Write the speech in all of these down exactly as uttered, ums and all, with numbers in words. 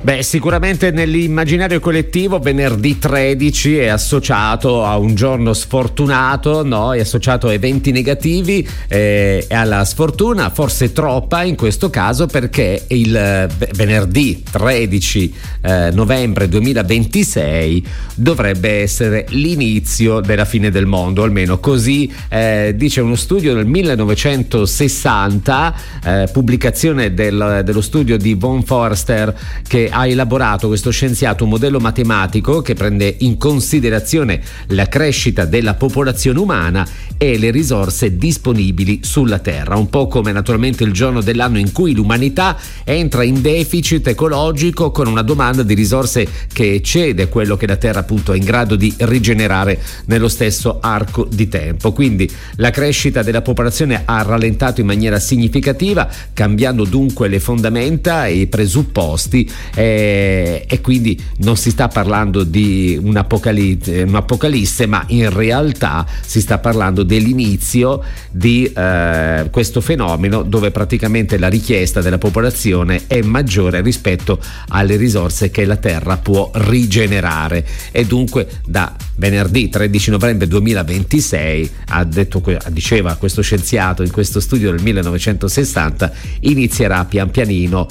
Beh, sicuramente nell'immaginario collettivo venerdì tredici è associato a un giorno sfortunato, no? È associato a eventi negativi eh, e alla sfortuna, forse troppa in questo caso, perché il venerdì tredici eh, novembre duemilaventisei dovrebbe essere l'inizio della fine del mondo, almeno così eh, dice uno studio del millenovecentosessanta, eh, pubblicazione del, dello studio di Von Forster, che ha elaborato questo scienziato un modello matematico che prende in considerazione la crescita della popolazione umana e le risorse disponibili sulla Terra, un po' come naturalmente il giorno dell'anno in cui l'umanità entra in deficit ecologico con una domanda di risorse che eccede quello che la Terra appunto è in grado di rigenerare nello stesso arco di tempo. Quindi la crescita della popolazione ha rallentato in maniera significativa, cambiando dunque le fondamenta e i presupposti, eh, e quindi non si sta parlando di un'apocalisse, un'apocalisse, ma in realtà si sta parlando dell'inizio di eh, questo fenomeno, dove praticamente la richiesta della popolazione è maggiore rispetto alle risorse che la Terra può rigenerare, e dunque da venerdì tredici novembre duemilaventisei, ha detto, diceva questo scienziato in questo studio del millenovecentosessanta, inizierà pian pianino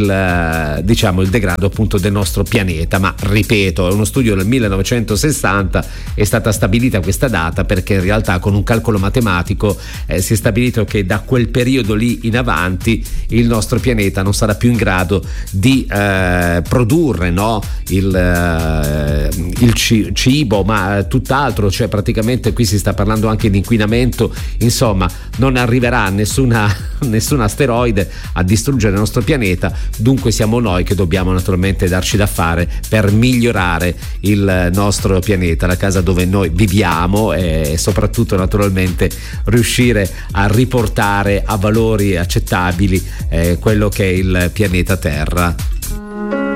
il, diciamo, il degrado appunto del nostro pianeta. Ma ripeto, è uno studio del millenovecentosessanta, è stata stabilita questa data perché in realtà con un calcolo matematico eh, si è stabilito che da quel periodo lì in avanti il nostro pianeta non sarà più in grado di eh, produrre, no, il, eh, il ci- cibo, ma tutt'altro, cioè praticamente qui si sta parlando anche di inquinamento. Insomma, non arriverà nessuna, nessun asteroide a distruggere il nostro pianeta, dunque siamo noi che dobbiamo naturalmente darci da fare per migliorare il nostro pianeta, la casa dove noi viviamo, e soprattutto naturalmente riuscire a riportare a valori accettabili eh, quello che è il pianeta Terra.